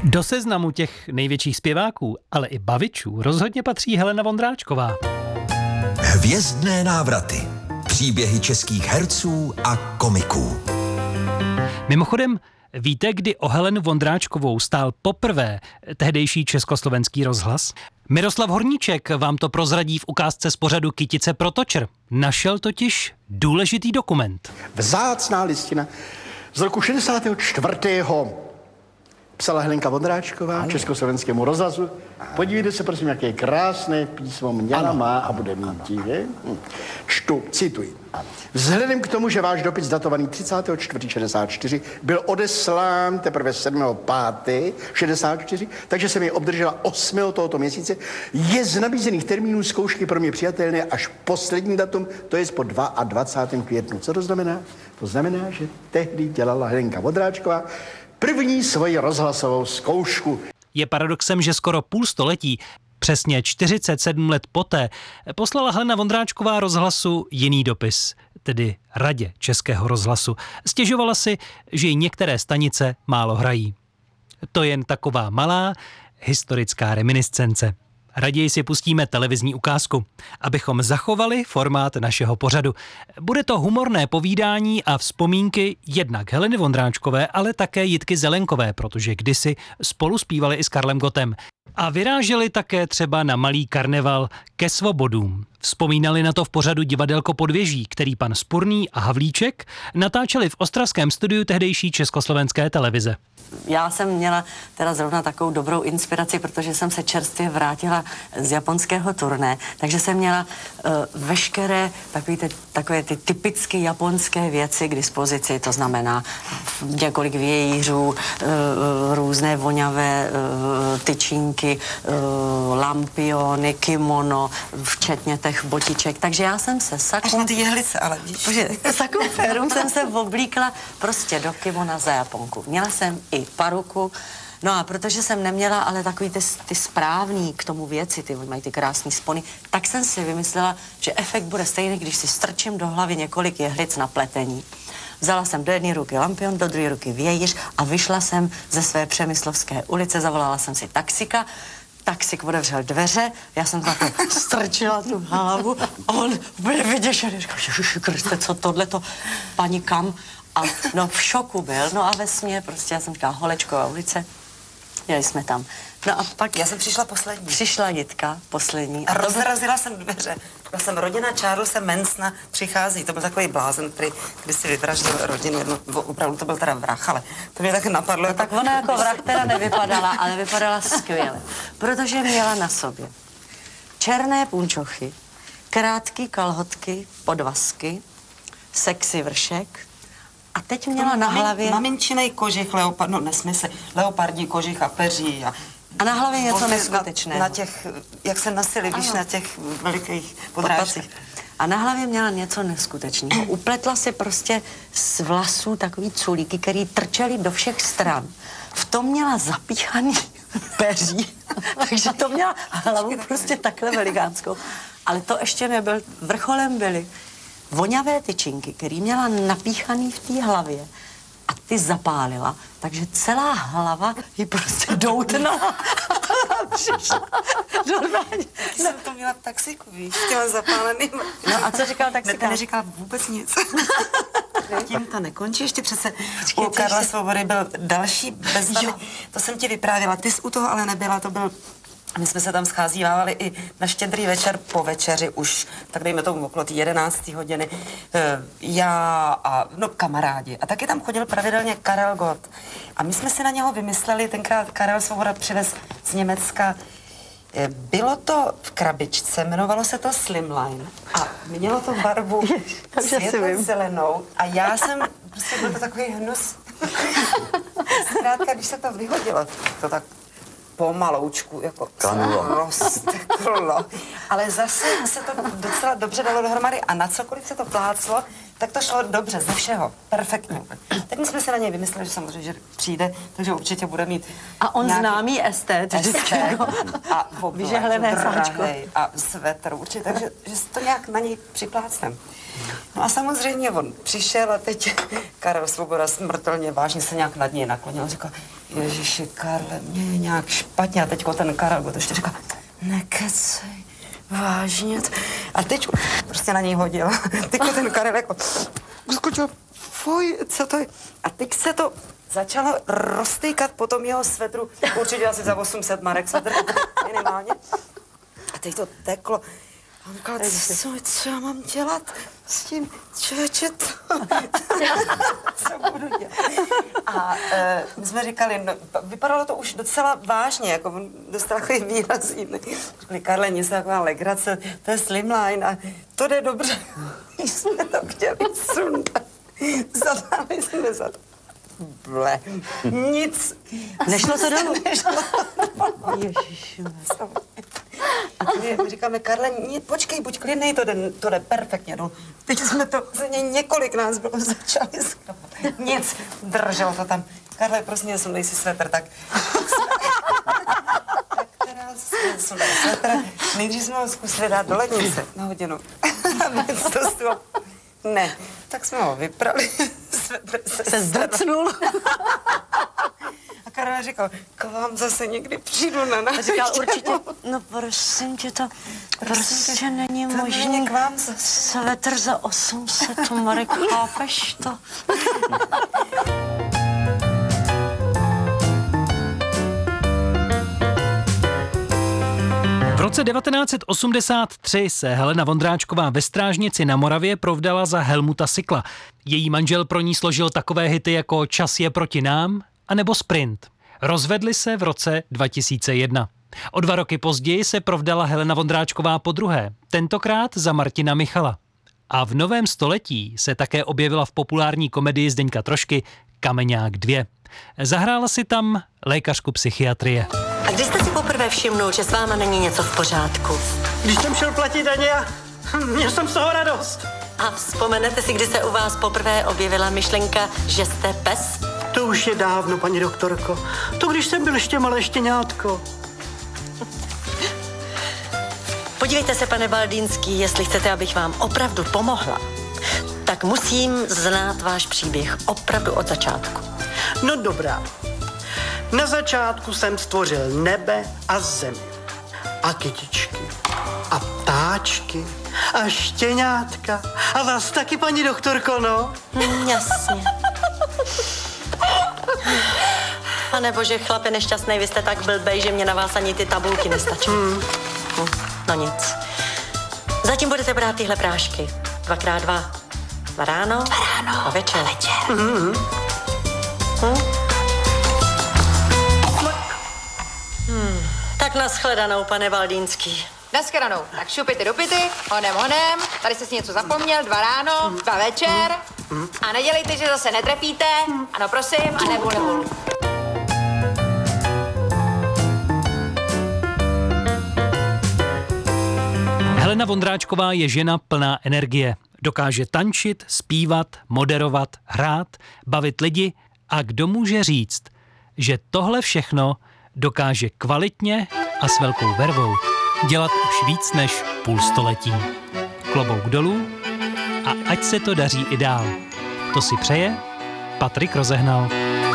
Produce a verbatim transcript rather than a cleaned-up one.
Do seznamu těch největších zpěváků, ale i bavičů rozhodně patří Helena Vondráčková. Hvězdné návraty. Příběhy českých herců a komiků. Mimochodem, víte, kdy o Helenu Vondráčkovou stál poprvé tehdejší Československý rozhlas? Miroslav Horníček vám to prozradí v ukázce z pořadu Kytice pro Točr. Našel totiž důležitý dokument. Vzácná listina z roku šedesátého čtvrtého psala Helenka Vondráčková ano. Československému rozhlasu. Podívejte se, prosím, jaké krásné písmo měla, ano. má a bude mít. Hm. Čtu, cituji. Vzhledem k tomu, že váš dopis datovaný třicátého čtvrtého šedesát čtyři byl odeslán teprve sedmého pátého šedesát čtyři, takže jsem ji obdržela osmého tohoto měsíce, je z nabízených termínů zkoušky pro mě přijatelné až poslední datum, to je po dvacátého druhého květnu. Co to znamená? To znamená, že tehdy dělala Helenka Vondráčková první svoji rozhlasovou zkoušku. Je paradoxem, že skoro půl století, přesně čtyřicet sedm let poté, poslala Helena Vondráčková rozhlasu jiný dopis, tedy Radě Českého rozhlasu. Stěžovala si, že jí některé stanice málo hrají. To jen taková malá historická reminiscence. Raději si pustíme televizní ukázku, abychom zachovali formát našeho pořadu. Bude to humorné povídání a vzpomínky jednak Heleny Vondráčkové, ale také Jitky Zelenkové, protože kdysi spolu zpívali i s Karlem Gottem. A vyráželi také třeba na malý karneval ke svobodům. Vzpomínali na to v pořadu Divadelko Podvěží, který pan Spurný a Havlíček natáčeli v ostravském studiu tehdejší Československé televize. Já jsem měla teda zrovna takovou dobrou inspiraci, protože jsem se čerstvě vrátila z japonského turné, takže jsem měla uh, veškeré takové ty, takové ty typické japonské věci k dispozici, to znamená několik vějířů, uh, různé voňavé uh, tyčinky, uh, lampiony, kimono, včetně těch botiček, takže já jsem se sakou... Až na ty jehlice, ale víš. Sakou férum jsem se oblíkla prostě do kimona za Japonku. Měla jsem i paruku, no a protože jsem neměla ale takový ty, ty správný k tomu věci, ty mají ty krásný spony, tak jsem si vymyslela, že efekt bude stejný, když si strčím do hlavy několik jehlic na pletení. Vzala jsem do jedné ruky lampion, do druhé ruky vějíř a vyšla jsem ze své Přemyslovské ulice, zavolala jsem si taxika, taxik otevřel dveře, já jsem takhle strčila tu hlavu, on byl vyděšený, říkal, Ježiši Kriste, co tohleto, paní kam? A no v šoku byl, no a ve smě prostě, já jsem říkala Holečková ulice, jeli jsme tam. No a pak... Já jsem přišla poslední. Přišla Jitka, poslední. A, a rozrazila jsem dveře. Já jsem rodina Charlesa Mansona přichází, to byl takový blázen, který když si vyvraždil rodinu, jedno, opravdu to byl teda vrah, ale to mě tak napadlo. No jako... tak ona jako vrah teda nevypadala, ale vypadala skvěle, protože měla na sobě černé punčochy, krátké kalhotky, podvazky, sexy vršek, a teď měla na hlavě... Maminčinej kožich, leopard, no nesmysl, leopardní kožich a peří a... A na hlavě něco neskutečného. Na, na těch, jak se nosili, víš, na těch velikých podrážcích. A na hlavě měla něco neskutečného. Upletla si prostě z vlasů takový culíky, který trčely do všech stran. V tom měla zapíchaný peří, takže to měla hlavu prostě takhle velikánskou. Ale to ještě nebyl, vrcholem byly voňavé tyčinky, který měla napíchaný v té hlavě a ty zapálila, takže celá hlava ji prostě doutnala. Přišla normálně. Já jsem to měla v taxiku, víš, s těma zapálenýma. No a co říkal taxika? Ne, ten neříkal vůbec nic. Tím to nekončí, ještě přece u Karla Svobody byl další bezdany. To jsem ti vyprávěla, ty jsi u toho ale nebyla, to byl... My jsme se tam scházívávali i na Štědrý večer po večeři už, tak dejme tomu okolo té jedenácté hodiny, já a no, kamarádi. A taky tam chodil pravidelně Karel Gott. A my jsme si na něho vymysleli, tenkrát Karel Svoboda přivez z Německa. Bylo to v krabičce, jmenovalo se to Slimline a mělo to barvu světle zelenou a já jsem, prostě byl to takový hnus. Zkrátka, když se to vyhodilo, to tak pomaloučku, jako rozteklo. Ale zase se to docela dobře dalo dohromady a na cokoliv se to pláclo, tak to šlo dobře, ze všeho, perfektně. Tak my jsme si na něj vymysleli, že samozřejmě, že přijde, takže určitě bude mít a on nějaký... známý estet, estet a vyžehlené sáčko a svetr, určitě, takže že to nějak na něj připlácnem. No a samozřejmě on přišel a teď Karel Svoboda smrtelně vážně se nějak nad něj naklonil. Říkal, Ježiši, Karle, mě je nějak špatně. A teďko ten Karel to ještě říkal, nekecej, vážně. A teď prostě na něj hodil. Teďko ten Karel jako uskočil, fuj, co to je? A teď se to začalo roztýkat po tom jeho svetru, určitě asi za osm set marek svetr, minimálně. A teď to teklo. A on říkal, co, co já mám dělat s tím, člověče, to... co budu dělat? A e, my jsme říkali, no, vypadalo to už docela vážně, jako on dostal takový výraz jiný. Říkali, Karle, nic taková legrace, to je slimline a to jde dobře. My jsme to chtěli sundat. Zadáli jsme za to. Ble, nic. Nešlo to dolů? Nešlo to dolů. Ježiši. A my říkáme, Karle, nie, počkej, buď klidnej, to jde, to jde perfektně dolů. Teď jsme to, za něj několik nás bylo, začali skrapat. Nic, drželo to tam. Karle, prosím, sundej si svetr, tak... Tak teda jsme sundali svetr. Nejdřív jsme ho zkusili dát do lednice na hodinu. A to stalo. Ne, tak jsme ho vyprali. Se, se zdrcnul. A Karel říkal, k vám zase někdy přijdu na návštěvu. A říkal určitě, no prosím tě, to prostě tě, není to možný. K vám zase. Svetr za osm set marek, chápeš to? V roce devatenáct set osmdesát tři se Helena Vondráčková ve Strážnici na Moravě provdala za Helmuta Sykla. Její manžel pro ní složil takové hity jako Čas je proti nám a nebo Sprint. Rozvedli se v roce dva tisíce jedna. O dva roky později se provdala Helena Vondráčková podruhé, tentokrát za Martina Michala. A v novém století se také objevila v populární komedii Zdeňka Trošky Kameňák dva. Zahrála si tam lékařku psychiatrie. A kdy jste si poprvé všimnul, že s váma není něco v pořádku? Když jsem šel platit daně a měl jsem z toho radost. A vzpomenete si, kdy se u vás poprvé objevila myšlenka, že jste pes? To už je dávno, paní doktorko. To když jsem byl ještě malé štěňátko. Podívejte se, pane Baldýnský, jestli chcete, abych vám opravdu pomohla, tak musím znát váš příběh opravdu od začátku. No dobrá. Na začátku jsem stvořil nebe a zemi. A kytičky. A ptáčky. A štěňátka. A vás taky, paní doktorko, no? Mm, jasně. Pane bože, chlape nešťastnej, vy jste tak blbej, že mě na vás ani ty tabulky nestačí. Mm. Hm, no nic. Zatím budete brát tyhle prášky. Dvakrát dva. Dva ráno. Dva ráno. A večer. A večer. Mm-hmm. Hm? Hmm. Tak nashledanou, pane Baldýnský. Naschledanou. Tak šupity do pity, honem, honem, tady jsi si něco zapomněl, dva ráno, dva večer. A nedělejte, že zase netrefíte. Ano, prosím, a nebul, nebul. Helena Vondráčková je žena plná energie. Dokáže tančit, zpívat, moderovat, hrát, bavit lidi a kdo může říct, že tohle všechno dokáže kvalitně a s velkou vervou dělat už víc než půl století. Klobouk dolů a ať se to daří i dál. To si přeje Patrik Rozehnal.